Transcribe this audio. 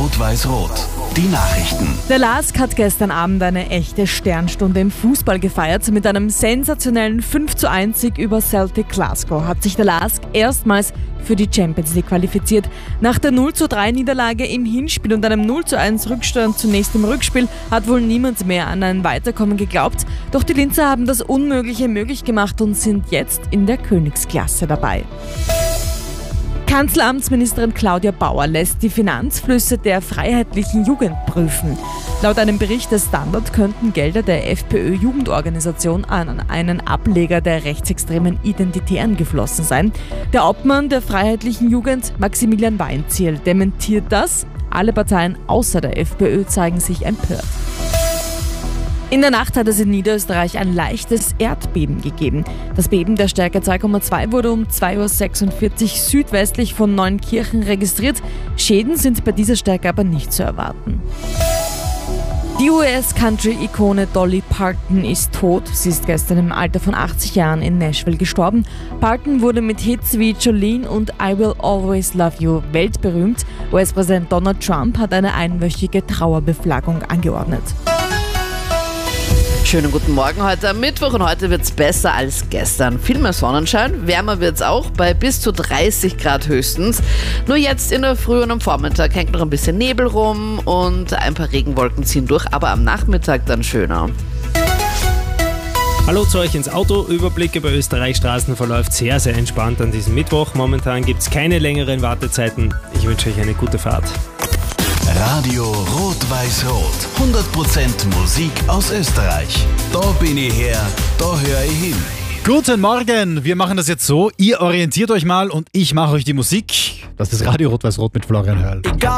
Rot-Weiß-Rot. Die Nachrichten. Der LASK hat gestern Abend eine echte Sternstunde im Fußball gefeiert. Mit einem sensationellen 5:1 Sieg über Celtic Glasgow hat sich der LASK erstmals für die Champions League qualifiziert. Nach der 0:3 Niederlage im Hinspiel und einem 0:1 Rückstand zunächst im Rückspiel hat wohl niemand mehr an ein Weiterkommen geglaubt. Doch die Linzer haben das Unmögliche möglich gemacht und sind jetzt in der Königsklasse dabei. Kanzleramtsministerin Claudia Bauer lässt die Finanzflüsse der Freiheitlichen Jugend prüfen. Laut einem Bericht des Standard könnten Gelder der FPÖ-Jugendorganisation an einen Ableger der rechtsextremen Identitären geflossen sein. Der Obmann der Freiheitlichen Jugend, Maximilian Weinzierl, dementiert das. Alle Parteien außer der FPÖ zeigen sich empört. In der Nacht hat es in Niederösterreich ein leichtes Erdbeben gegeben. Das Beben der Stärke 2,2 wurde um 2:46 Uhr südwestlich von Neunkirchen registriert. Schäden sind bei dieser Stärke aber nicht zu erwarten. Die US-Country-Ikone Dolly Parton ist tot. Sie ist gestern im Alter von 80 Jahren in Nashville gestorben. Parton wurde mit Hits wie Jolene und I Will Always Love You weltberühmt. US-Präsident Donald Trump hat eine einwöchige Trauerbeflaggung angeordnet. Schönen guten Morgen heute am Mittwoch und heute wird es besser als gestern. Viel mehr Sonnenschein, wärmer wird es auch bei bis zu 30 Grad höchstens. Nur jetzt in der Früh und am Vormittag hängt noch ein bisschen Nebel rum und ein paar Regenwolken ziehen durch, aber am Nachmittag dann schöner. Hallo zu euch ins Auto. Überblick über Österreichs Straßen verläuft sehr, sehr entspannt an diesem Mittwoch. Momentan gibt es keine längeren Wartezeiten. Ich wünsche euch eine gute Fahrt. Radio Rot-Weiß-Rot. 100% Musik aus Österreich. Da bin ich her, da höre ich hin. Guten Morgen, wir machen das jetzt so. Ihr orientiert euch mal und ich mache euch die Musik. Das ist Radio Rot-Weiß-Rot mit Florian Hörl.